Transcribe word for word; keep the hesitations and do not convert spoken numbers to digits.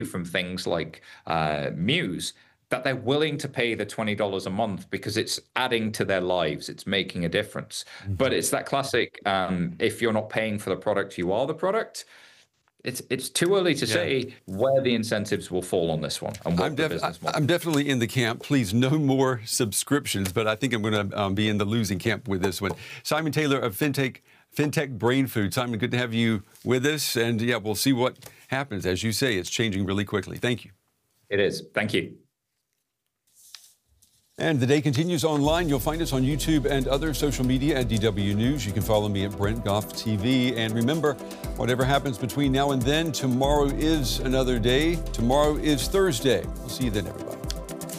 from things like uh, Muse, that they're willing to pay the twenty dollars a month because it's adding to their lives. It's making a difference. Mm-hmm. But it's that classic, um, if you're not paying for the product, you are the product. It's it's too early to yeah. say where the incentives will fall on this one and what I'm the def- business model. I'm definitely in the camp. Please, no more subscriptions, but I think I'm going to um, be in the losing camp with this one. Simon Taylor of FinTech, FinTech Brain Food. Simon, good to have you with us. And yeah, we'll see what happens. As you say, it's changing really quickly. Thank you. It is. Thank you. And the day continues online. You'll find us on YouTube and other social media at D W News. You can follow me at Brent Goff T V. And remember, whatever happens between now and then, tomorrow is another day. Tomorrow is Thursday. We'll see you then, everybody.